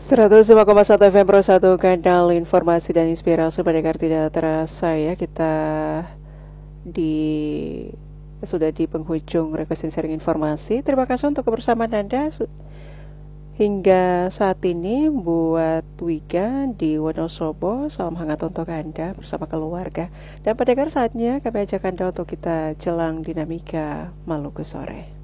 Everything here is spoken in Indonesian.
105,1 FM Pro 1 kanal informasi dan inspirasi pendengar tidak terasa ya kita di sudah di penghujung request sharing informasi. Terima kasih untuk kebersamaan Anda hingga saat ini. Buat Wika di Wonosobo, salam hangat untuk Anda bersama keluarga. Dan pendengar, saatnya kami ajak Anda untuk kita jelang dinamika Maluku sore.